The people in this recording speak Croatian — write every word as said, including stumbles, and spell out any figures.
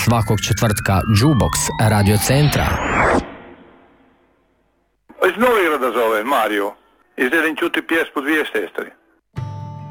svakog četvrtka Jukebox Radio Centra. Iz Novigrada zove Mario i želim čuti pjesmu Dvije sestre.